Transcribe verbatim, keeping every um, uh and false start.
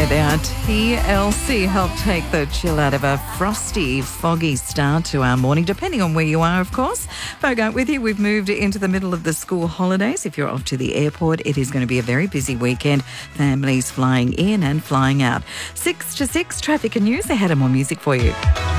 There they are. T L C help take the chill out of a frosty, foggy start to our morning, depending on where you are, of course. Bogart with you. We've moved into the middle of the school holidays. If you're off to the airport, it is going to be a very busy weekend. Families flying in and flying out. Six to six, traffic and news. They had more music for you.